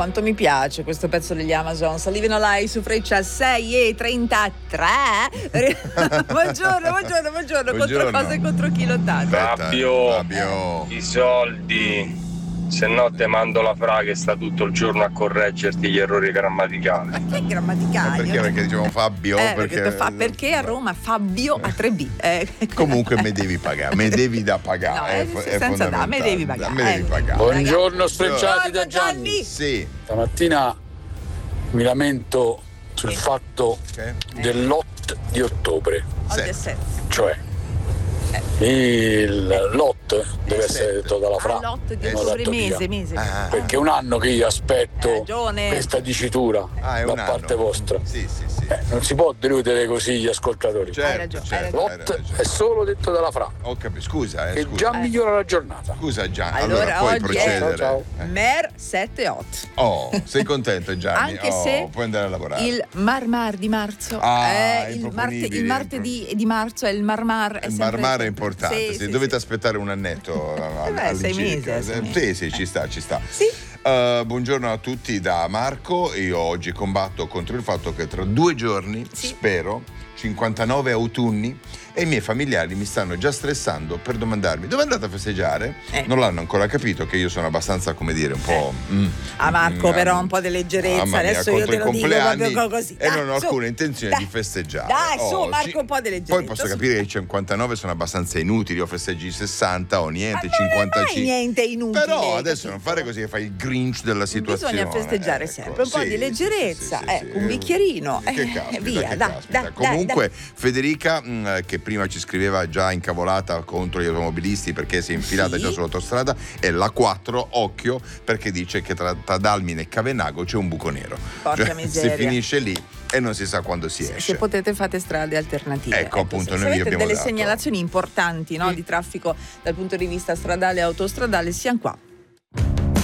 quanto mi piace questo pezzo degli Amazons. Living a Lie su Freccia 6:33. Buongiorno. Contro cosa e contro chi lottate? Fabio, i soldi. Se no te mando la Fra che sta tutto il giorno a correggerti gli errori grammaticali. Ma che grammaticali? Perché dicevamo Fabio? Perché a Roma Fabio a 3B. Comunque me devi pagare, me devi da pagare. No, senza da, me devi pagare. Me devi pagare. Buongiorno sfrecciati da Gianni. Sì. Stamattina mi lamento sul fatto del lot di ottobre. Cioè il lot deve essere detto dalla Fra. Lot di ottobre, mese. Perché è un anno che io aspetto questa dicitura da parte vostra. Sì. Non si può deludere così gli ascoltatori. Certo. Lot è solo detto dalla Fra. Ho capito, scusa. Che già migliora la giornata. Scusa Gianni, allora puoi oggi procedere. Ciao. Mer 7-8. Oh, sei contento Gianni? Anche se puoi andare a lavorare. il Marmar di marzo il martedì di marzo è il Marmar. Il Marmar è importante, sì, dovete aspettare un annetto all'incirca. 6 mesi. Sì, ci sta. Sì. Buongiorno a tutti da Marco. Io oggi combatto contro il fatto che tra 2 giorni, spero, 59 autunni, e i miei familiari mi stanno già stressando per domandarmi dove andate a festeggiare. Non l'hanno ancora capito che io sono abbastanza, come dire, un po'... Marco, però un po' di leggerezza. Adesso io te lo dico proprio così. E non ho alcuna intenzione di festeggiare. Dai, su Marco, un po' di leggerezza. Poi posso capire che i 59 sono abbastanza inutili, o festeggi 60 o niente, 55. Non è niente inutile. Però adesso non fare così che fai il Grinch della situazione. Bisogna festeggiare sempre, un po' di leggerezza, un bicchierino. Che caspita, via, dai. Comunque Federica, che prima ci scriveva già incavolata contro gli automobilisti perché si è infilata già sull'autostrada, è la 4, occhio, perché dice che tra Dalmine e Cavenago c'è un buco nero. Porca miseria. Si finisce lì e non si sa quando si esce. Se potete fate strade alternative. Ecco, appunto, se noi avete abbiamo delle dato segnalazioni importanti di traffico dal punto di vista stradale e autostradale, siamo qua